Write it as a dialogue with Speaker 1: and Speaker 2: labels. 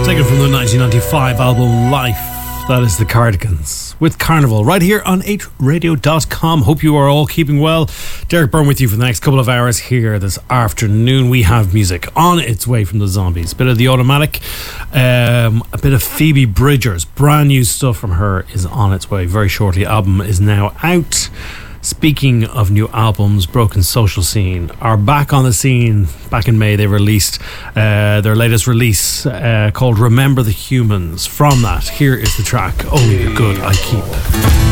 Speaker 1: Taken from the 1995 album Life. That is the Cardigans with Carnival right here on 8radio.com. Hope you are all keeping well. Derek Byrne with you for the next couple of hours here this afternoon. We have music on its way from the Zombies. A bit of The Automatic, a bit of Phoebe Bridgers. Brand new stuff from her is on its way very shortly. Album is now out. Speaking of new albums, Broken Social Scene are back on the scene. Back in May, they released their latest release called Remember the Humans. From that, here is the track, Only the Good I Keep.